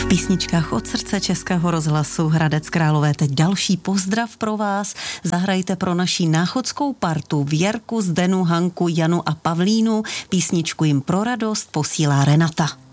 Písničkách od srdce Českého rozhlasu Hradec Králové teď další pozdrav pro vás. Zahrajte pro naší náchodskou partu Věrku, Zdenu, Hanku, Janu a Pavlínu. Písničku jim pro radost posílá Renata.